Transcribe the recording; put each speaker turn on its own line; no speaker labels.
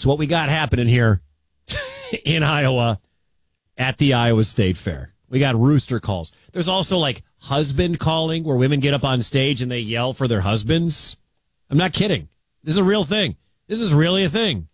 It's what we got happening here in Iowa at the Iowa State Fair. We got rooster calls. There's also like husband calling where women get up on stage and they yell for their husbands. I'm not kidding. This is a real thing. This is really a thing.